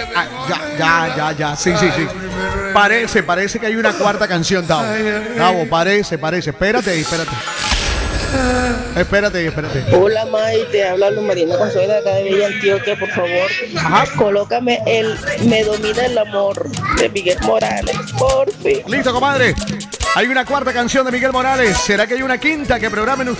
Ya. Sí. Parece que hay una cuarta canción, Davo. Davo, parece. Espérate. Hola, May, te habla Luz Marina Consuelo de acá de Bella Antioquia, por favor. Ajá. Colócame el Me domina el amor de Miguel Morales, por fin. Listo, comadre. Hay una cuarta canción de Miguel Morales. ¿Será que hay una quinta que programen ustedes?